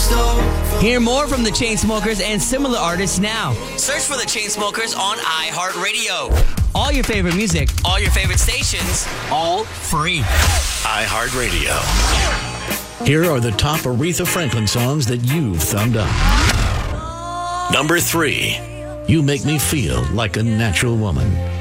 Hear more from the Chainsmokers and similar artists now. Search for the Chainsmokers on iHeartRadio. All your favorite music, all your favorite stations, all free. iHeartRadio. Here are the top Aretha Franklin songs that you've thumbed up. Number 3, You Make Me Feel Like a Natural Woman.